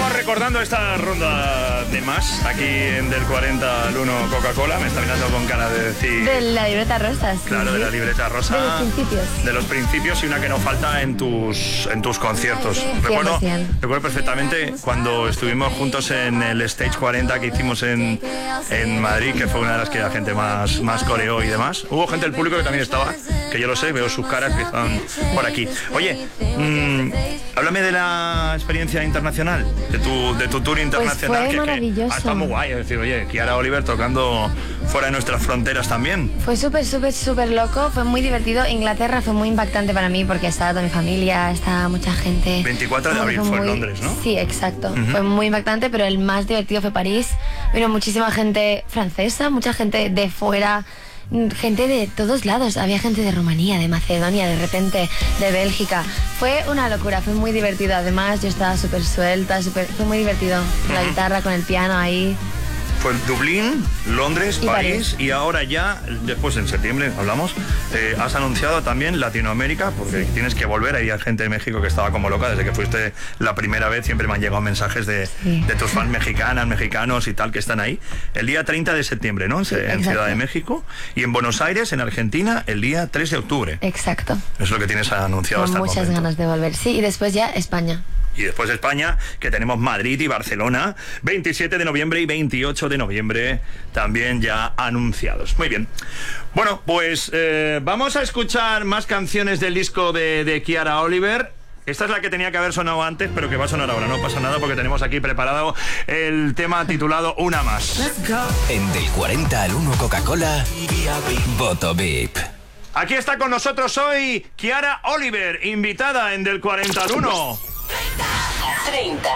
Estamos recordando esta ronda de más aquí en Del 40 al 1 Coca-Cola. Me está mirando con cara de decir... De la libreta rosa. Claro, de la libreta rosa. De los principios. De los principios y una que no falta en tus conciertos. Recuerdo perfectamente cuando estuvimos juntos en el Stage 40 que hicimos en Madrid, que fue una de las que la gente más coreó y demás. Hubo gente del público que también estaba, que yo lo sé, veo sus caras que están por aquí. Oye, háblame de la experiencia internacional, de tu tour internacional. Pues fue maravilloso. Que está muy guay, es decir, oye, Kiara Oliver tocando fuera de nuestras fronteras también. Fue súper loco, fue muy divertido. Inglaterra fue muy impactante para mí porque estaba toda mi familia, estaba mucha gente. 24 de abril fue en Londres, ¿no? Sí, exacto. Fue muy impactante, pero el más divertido fue París. Vino muchísima gente francesa, mucha gente de fuera, gente de todos lados. Había gente de Rumanía, de Macedonia, de repente de Bélgica. Fue una locura, fue muy divertido. Además yo estaba súper suelta, fue muy divertido. Con la guitarra, con el piano ahí. Fue Dublín, Londres, y París y ahora ya, después en septiembre hablamos, has anunciado también Latinoamérica, porque tienes que volver. Hay gente de México que estaba como loca desde que fuiste la primera vez. Siempre me han llegado mensajes de tus fans mexicanas, mexicanos y tal que están ahí. El día 30 de septiembre, ¿no? Sí, en Ciudad de México. Y en Buenos Aires, en Argentina, el día 3 de octubre. Exacto. Eso es lo que tienes anunciado hasta el momento. Con muchas ganas de volver. Sí, y después ya España. Y después de España, que tenemos Madrid y Barcelona, 27 de noviembre y 28 de noviembre, también ya anunciados. Muy bien. Bueno, pues vamos a escuchar más canciones del disco de Kiara Oliver. Esta es la que tenía que haber sonado antes, pero que va a sonar ahora. No pasa nada porque tenemos aquí preparado el tema titulado Una Más. En Del 40 al 1 Coca-Cola, Voto VIP. Aquí está con nosotros hoy Kiara Oliver, invitada en Del 40 al 1. 30.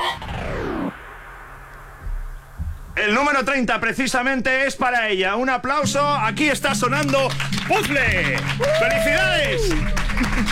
El número 30 precisamente es para ella. Un aplauso. Aquí está sonando Puzzle. ¡Felicidades!